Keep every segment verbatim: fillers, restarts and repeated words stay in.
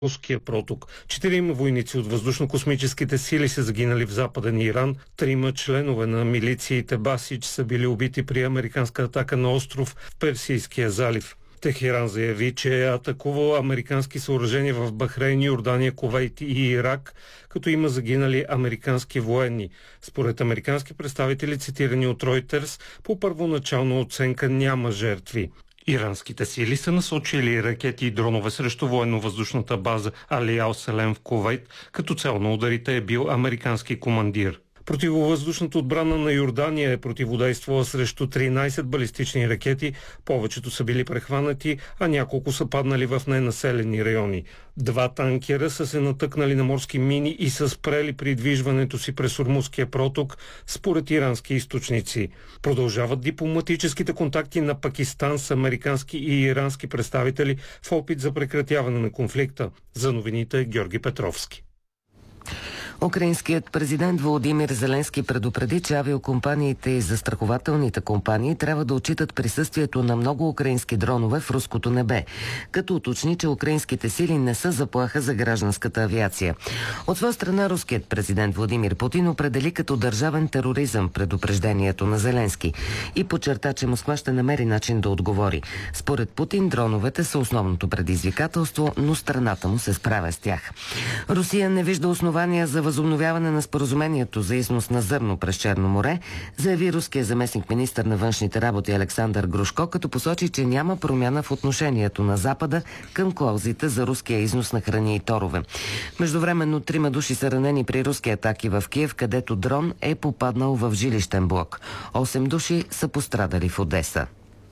Руския проток. Четирима войници от въздушно-космическите сили са загинали в Западен Иран. Трима членове на милициите Басич са били убити при американска атака на остров в Персийския залив. Техеран заяви, че е атакувал американски съоръжения в Бахрейн, Йордания, Кувейт и Ирак, като има загинали американски военни. Според американски представители, цитирани от Reuters, по първоначална оценка няма жертви. Иранските сили са насочили ракети и дронове срещу военно-въздушната база Али Ал Салем в Кувейт, като цел на ударите е бил американски командир. Противовъздушната отбрана на Йордания е противодействала срещу тринайсет балистични ракети, повечето са били прехванати, а няколко са паднали в ненаселени райони. Два танкера са се натъкнали на морски мини и са спрели придвижването си през Ормузския проток, според ирански източници. Продължават дипломатическите контакти на Пакистан с американски и ирански представители в опит за прекратяване на конфликта. За новините Георги Петровски. Украинският президент Володимир Зеленски предупреди, че авиокомпаниите и застрахователните компании трябва да отчитат присъствието на много украински дронове в руското небе, като уточни, че украинските сили не са заплаха за гражданската авиация. От своя страна, руският президент Владимир Путин определи като държавен тероризъм предупреждението на Зеленски и подчерта, че Москва ще намери начин да отговори. Според Путин, дроновете са основното предизвикателство, но страната му се справя с тях. Русия не вижда основания за възобновяване на споразумението за износ на зърно през Черно море, заяви руския заместник-министър на външните работи Александър Грушко, като посочи, че няма промяна в отношението на Запада към клаузите за руския износ на храни и торове. Междувременно трима души са ранени при руски атаки в Киев, където дрон е попаднал в жилищен блок. Осем души са пострадали в Одеса.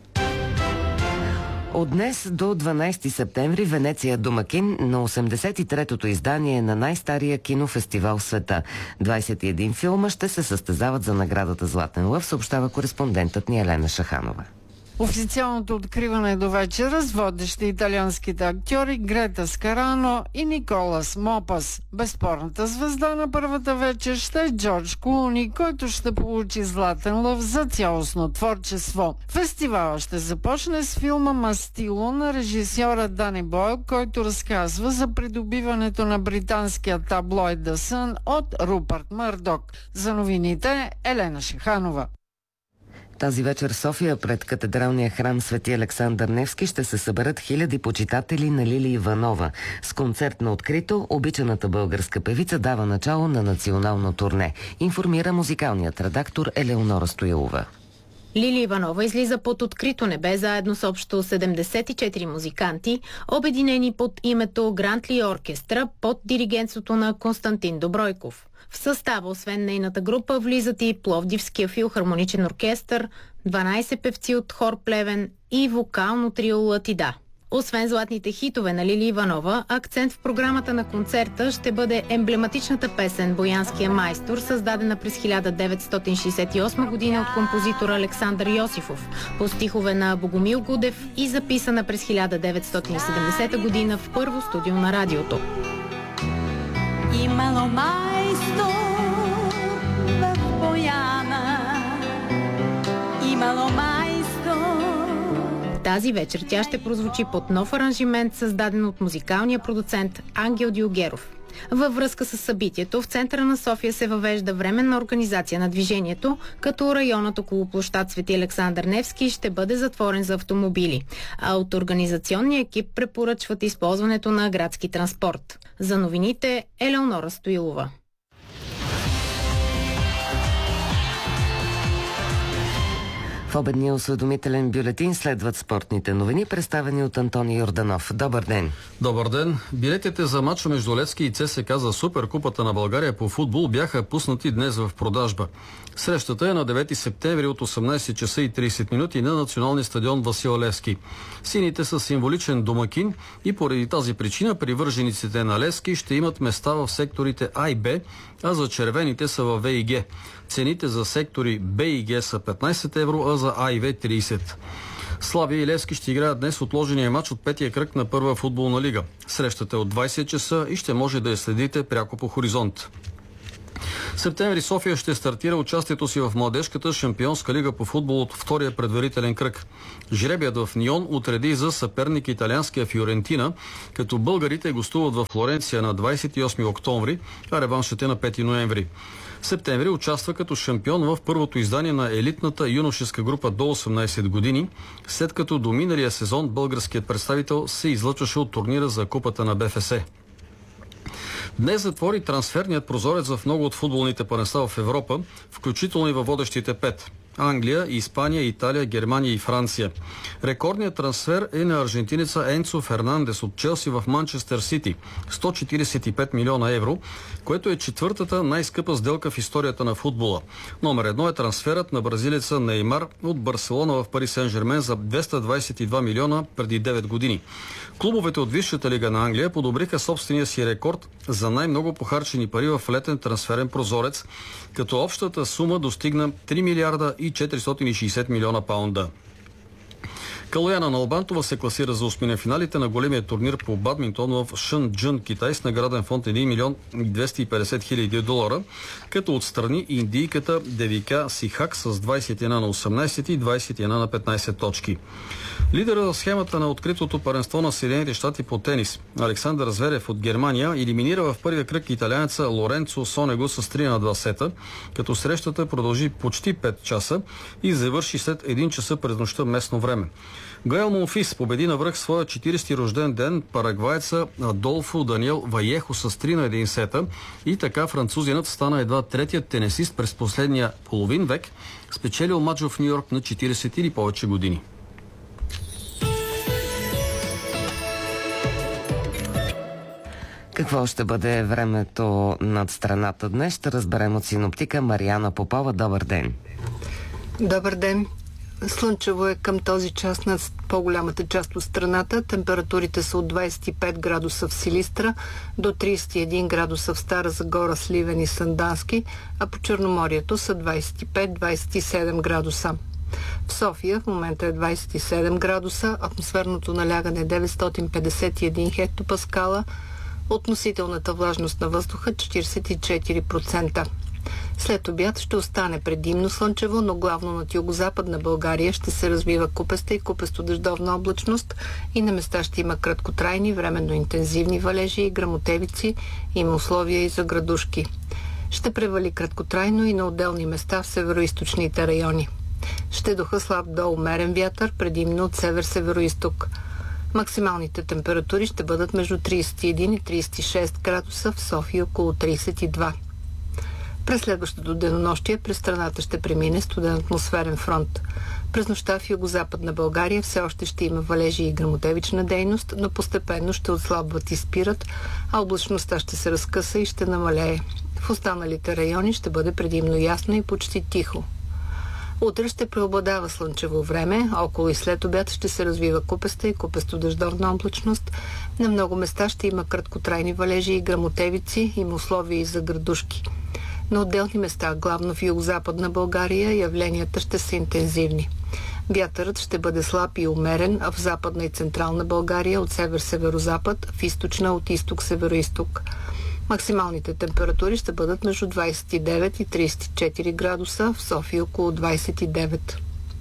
От днес до дванайсети септември Венеция е домакин на осемдесет и третото издание на най-стария кинофестивал в света. двайсет и един филма ще се състезават за наградата Златен лъв, съобщава кореспондентът ни Елена Шаханова. Официалното откриване до вечера с водещи италианските актьори Грета Скарано и Николас Мопас. Безспорната звезда на първата вечер ще е Джордж Клуни, който ще получи Златен лъв за цялостно творчество. Фестивалът ще започне с филма Мастило на режисьора Дани Бойл, който разказва за придобиването на британския таблоид The Sun от Рупърт Мърдок. За новините Елена Шаханова. Тази вечер в София пред катедралния храм Свети Александър Невски ще се съберат хиляди почитатели на Лили Иванова. С концерт на открито, обичаната българска певица дава начало на национално турне. Информира музикалният редактор Елеонора Стоилова. Лили Иванова излиза под открито небе заедно с общо седемдесет и четири музиканти, обединени под името Грантли Оркестра под диригентството на Константин Добройков. В състава, освен нейната група, влизат и Пловдивския филхармоничен оркестър, дванайсет певци от хор Плевен и вокално трио Латида. Освен златните хитове на Лили Иванова, акцент в програмата на концерта ще бъде емблематичната песен «Боянския майстор», създадена през хиляда деветстотин шейсет и осма година от композитора Александър Йосифов, по стихове на Богомил Гудев и записана през хиляда деветстотин и седемдесета година в първо студио на радиото. Имало майстор в Бояна, имало майстор. Тази вечер тя ще прозвучи под нов аранжимент, създаден от музикалния продуцент Ангел Дюгеров. Във връзка с събитието, в центъра на София се въвежда временна организация на движението, като районът около площад Свети Александър Невски ще бъде затворен за автомобили, а от организационния екип препоръчват използването на градски транспорт. За новините Елеонора Стоилова. В обедния осведомителен бюлетин следват спортните новини, представени от Антони Йорданов. Добър ден! Добър ден! Билетите за матча между Левски и ЦСКА за Суперкупата на България по футбол бяха пуснати днес в продажба. Срещата е на девети септември от осемнайсет часа и трийсет минути на националния стадион Васил Левски. Сините са символичен домакин и поради тази причина привържениците на Левски ще имат места в секторите А и Б, а за червените са в В и Г. Цените за сектори Б и Г са петнайсет евро, а за А и В трийсет. Славия и Левски ще играят днес отложения матч от петия кръг на първа футболна лига. Срещата е от двайсет часа и ще може да я следите пряко по Хоризонт. В септември София ще стартира участието си в младежката шампионска лига по футбол от втория предварителен кръг. Жребият в Нион отреди за съперник италианския Фиорентина, като българите гостуват в Флоренция на двадесет и осми октомври, а реваншът е на пети ноември. В септември участва като шампион в първото издание на елитната юношеска група до осемнадесет години, след като до миналия сезон българският представител се излъчваше от турнира за Купата на БФС. Днес затвори трансферният прозорец в много от футболните първенства в Европа, включително и във водещите пет. Англия, Испания, Италия, Германия и Франция. Рекордният трансфер е на аржентинеца Енцо Фернандес от Челси в Манчестър Сити – сто четиридесет и пет милиона евро, което е четвъртата най-скъпа сделка в историята на футбола. Номер едно е трансферът на бразилеца Неймар от Барселона в Пари Сен-Жермен за двеста двадесет и два милиона преди девет години. Клубовете от Висшата лига на Англия подобриха собствения си рекорд за най-много похарчени пари в летен трансферен прозорец, като общата сума достигна три милиарда и четиристотин и шейсет милиона паунда. Калояна Налбантова се класира за осмина финалите на големия турнир по бадминтон в Шънджън, Китай, с награден фонд един милион двеста и петдесет хиляди долара, като отстрани индийката Девика Сихак с двадесет и една на осемнадесет и двадесет и една на петнадесет точки. Лидерът в схемата на откритото първенство на Съединените щати по тенис Александър Зверев от Германия елиминира в първия кръг италианеца Лоренцо Сонего с три на два сета, като срещата продължи почти пет часа и завърши след един часа през нощта местно време. Гаел Монфис победи навръх своя четиридесети рожден ден парагваеца Адолфо Даниел Ваехо с три на един сета и така французинът стана едва третият тенисист през последния половин век, спечелил мач в Ню-Йорк на четиридесет или повече години. Какво ще бъде времето над страната днес? Ще разберем от синоптика Мариана Попова. Добър ден! Добър ден! Слънчево е към този час над по-голямата част от страната. Температурите са от двадесет и пет градуса в Силистра до тридесет и един градуса в Стара Загора, Сливен и Сандански, а по Черноморието са двадесет и пет до двадесет и седем градуса. В София в момента е двадесет и седем градуса, атмосферното налягане е деветстотин петдесет и един хектопаскала, относителната влажност на въздуха четиридесет и четири процента. След обяд ще остане предимно слънчево, но главно над югозападна България ще се развива купеста и купесто-дъждовна облачност и на места ще има краткотрайни, временно интензивни валежи и гръмотевици, има условия и за градушки. Ще превали краткотрайно и на отделни места в североизточните райони. Ще духа слаб до умерен вятър, предимно от север-североизток. Максималните температури ще бъдат между тридесет и един и тридесет и шест градуса, в София около тридесет и два. През следващото денонощие през страната ще премине студен атмосферен фронт. През нощта в югозападна България все още ще има валежи и гръмотевична дейност, но постепенно ще отслабват и спират, а облачността ще се разкъса и ще намалее. В останалите райони ще бъде предимно ясно и почти тихо. Утре ще преобладава слънчево време, около и след обяд ще се развива купеста и купесто-дъждовна облачност. На много места ще има краткотрайни валежи и гръмотевици, има условия и за градушки. На отделни места, главно в югозападна България, явленията ще са интензивни. Вятърът ще бъде слаб и умерен, а в западна и централна България от север-северозапад, в източна от изток-североизток. Максималните температури ще бъдат между двадесет и девет и тридесет и четири градуса, в София около двадесет и девет.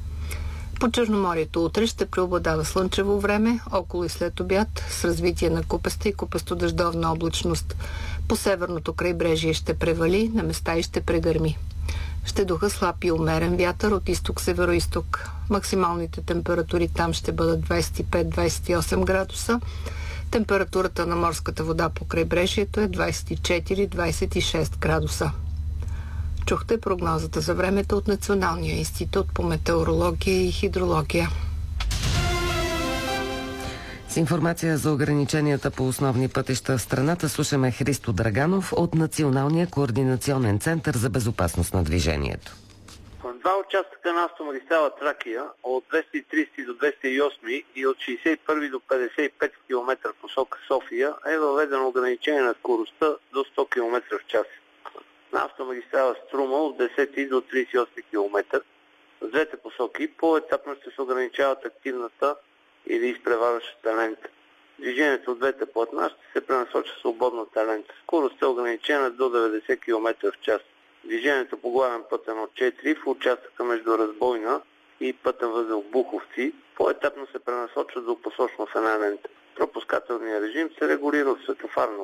По Черноморието утре ще преобладава слънчево време, около и след обяд, с развитие на купеста и купесто-дъждовна облачност. По северното крайбрежие ще превали, на места и ще прегърми. Ще духа слаб и умерен вятър от изток-североизток. Максималните температури там ще бъдат двадесет и пет до двадесет и осем градуса. Температурата на морската вода по крайбрежието е двадесет и четири до двадесет и шест градуса. Чухте прогнозата за времето от Националния институт по метеорология и хидрология. С информация за ограниченията по основни пътища в страната слушаме Христо Драганов от Националния координационен център за безопасност на движението. В два участъка на автомагистрала Тракия от двеста и тридесети до двеста и осми и от шейсет и първи до петдесет и пети километра посока София е въведено ограничение на скоростта до сто километра в час. На автомагистрала Струма от десети до тридесет и осми километър в двете посоки по-етапно ще се ограничават активната или изпреварващата лента. Движението от двете платна ще се пренасочи свободната лента. Скорост е ограничена до деветдесет километра в час. Движението по главен път едно четири в участъка между Разбойна и пътен възел Буховци поетапно се пренасочва до посочно в една лента. Пропускателният режим се регулира от светофарна